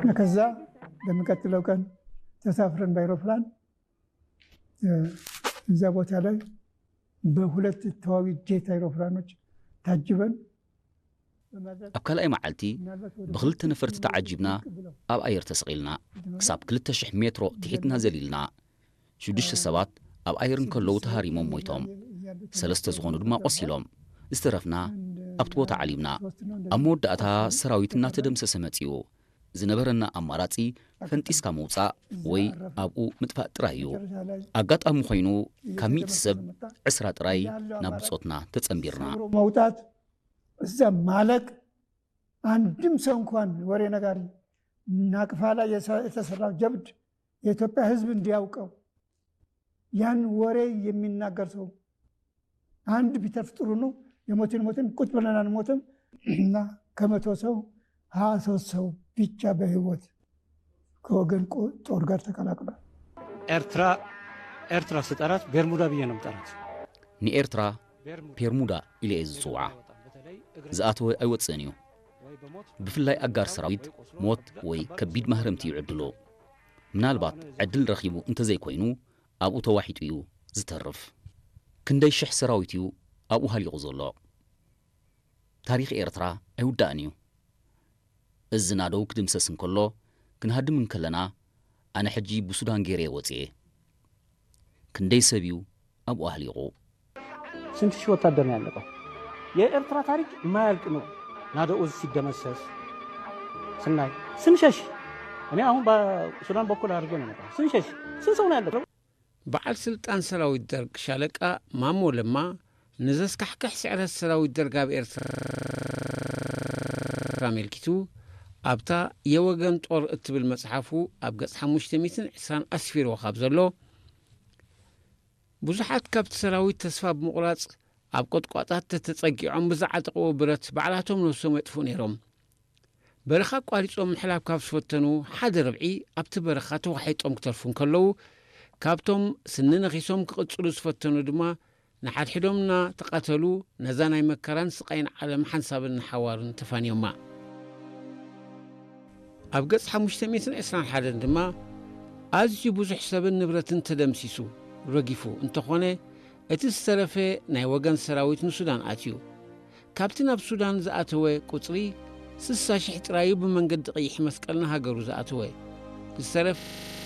احنا كذا በሚቀጥለው ቀን ተሳፍረን በአይሮፕላን እዛ ቦታ ላይ በሁለት ተዋጊ ጄት አይሮፕላኖች ታጅበን أبكال معلتي بخلت نفرت تعجبنا أب أير تسقيلنا كساب 2000 متر تحتنا زليلنا شدش السبات أب أيرن كلو تهاريمون مويتهم سلست زغونو دما قصيلهم استرفنا أبتبو تعليمنا أمود دأتا سراويتنا تدمس سمتيو زنبرنا أماراتي فانتيس كاموصا وي أبو متفاق ترايو أقات أمو خينو كميت سب عسرات راي نابصوتنا تتسنبيرنا موتات الزم مالك عندم سنكوان وري نغاري ناقفالا يتسرع جبد የኢትዮጵያ ህዝብ እንዲያውቀው ያን ወሬ የሚናገር ሰው አንድ ቢተርፍ ጥሩ ነው የሞትን ቁጭ ብለን አንሞትም እና ከመቶ ሰው 23 ሰው ብቻ በህይወት ከወገን ጦር ጋር ተቀላቅሏል ኤርትራ ስጠራት ቤርሙዳ ብዬ ነው የምጠራት ንኤርትራ ቤርሙዳ ኢለ ዝጽዋዓ ዝኣተወ ኣይወፅን እዩ ብፍላይ ኣጋር ሰራዊት ሞት ወይ ከቢድ ማህረምቲ ይዕድሎ ምናልባት ዕድል ረኺቡ እንተዘይኮይኑ ኣብኡ ተዋሒጡ እዩ ዝተርፍ ክንደይ ሽሕ ሰራዊት እዩ ኣብኡ ሃሊቑ ዘሎ ታሪኽ ኤርትራ ኣይውዳእን እዩ እዚ ናደው ክድምሰስ እንከሎ ክንሃድም እንከለና ኣነ ሕጂ ብሱዳን ገይረ ወፅየ ክንደይ ሰብ እዩ ኣብኡ ሃሊቑ ስንት ሺህ ወታደር ነው ያለቀው የኤርትራ ታሪክ የማያልቅ ነው ናደው ሲደመሰስ ስናይ ስንሸሽ እኔ አሁን በሱዳን በኩል አድርጌ ነው መጣ ስንሸሽ ስንት ሰው ነው ያለው በዓል ስልጣን ሰራዊት ደርግ ሻለቃ ማሞ ለማ ንዘስካሕካሕ ስዕረት ሰራዊት ደርግ ኣብ ኤርትራ መልኪቱ ኣብታ የወገን ጦር እትብል መጽሓፉ ኣብ ገጽ 520 ኣስፊሮ ካብ ዘሎ ብዙሓት ካብቲ ሰራዊት ተስፋ ብምቑራጽ ኣብ ቆጥቋጣት ተጸጊዖም ብዛዓጠቕዎ ብረት ባዕላቶም ነፍሶም የጥፉ ነይሮም በረኻ ቋሪጾም ምሕላፍ ካብ ዝፈተኑ ሓደ ረብዒ ኣብቲ በረኻ ተዋሒጦም ክተርፉ እንከለዉ ካብቶም ስኒ ነኺሶም ክቕጽሉ ዝፈተኑ ድማ ንሓድሒዶምና ተቐተሉ ነዛ ናይ መከራን ስቃይን ዓለም ሓንሳብን ሓዋርን ተፋንዮማ ኣብ ገጽ 521 ድማ ኣዝዩ ብዙሕ ሰብን ንብረትን ተደምሲሱ ረጊፉ እንተኾነ እቲ ዝተረፈ ናይ ወገን ሰራዊት ንሱዳን ኣትዩ ካብቲ ናብ ሱዳን ዝኣተወ ቁጽሪ 60,000 ጥራዩ ብመንገዲ ቀይሕ መስቀልና ሃገሩ ዝኣተወ ዝተረፈ